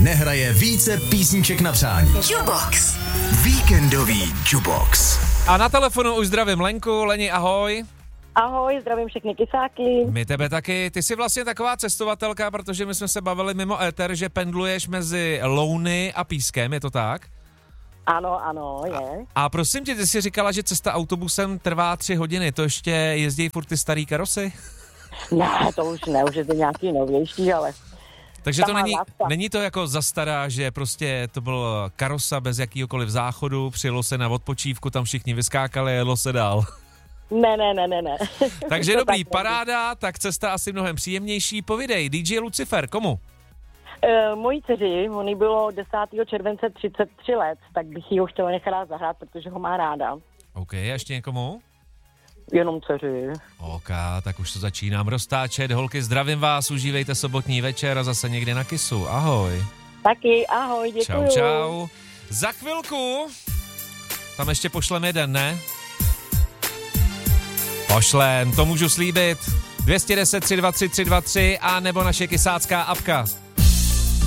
nehraje více písniček na přání. Jukebox. Víkendový Jukebox. A na telefonu už zdravím Lenku. Leni, ahoj. Ahoj, zdravím všechny kysáky. My tebe taky. Ty jsi vlastně taková cestovatelka, protože my jsme se bavili mimo éter, že pendluješ mezi Louny a Pískem, je to tak? Ano, je. A prosím tě, ty jsi říkala, že cesta autobusem trvá 3 hodiny, to ještě jezdí furt ty starý karosy? Ne, to už ne, už je to nějaký novější, ale... Takže to není to jako zastará, že prostě to byl karosa bez jakýhokoliv záchodu, přijelo se na odpočívku, tam všichni vyskákali a jelo se dál. Ne. Takže dobrý, paráda, tak cesta asi mnohem příjemnější. Povidej, DJ Lucifer, komu? Mojí dceři, oni bylo 10. července 33 let, tak bych ji ho chtěla nechat zahrát, protože ho má ráda. OK, a ještě někomu? Jenom dceři. OK, tak už to začínám roztáčet. Holky, zdravím vás, užívejte sobotní večer a zase někde na Kisu. Ahoj. Taky, ahoj, děkuju. Čau. Za chvilku tam ještě pošlem jeden, ne? Pošlem, to můžu slíbit. 210 323 323 a nebo naše kysácká apka.